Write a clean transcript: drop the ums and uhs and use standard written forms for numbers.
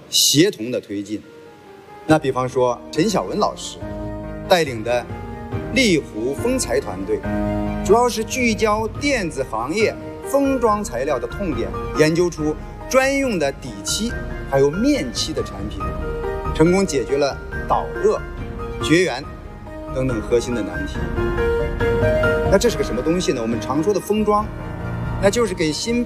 协同的推进。那比方说陈晓文老师带领的丽湖风材团队，主要是聚焦电子行业封装材料的痛点，研究出专用的底漆还有面漆的产品，成功解决了导热、绝缘等等核心的难题。那这是个什么东西呢？我们常说的封装，那就是给芯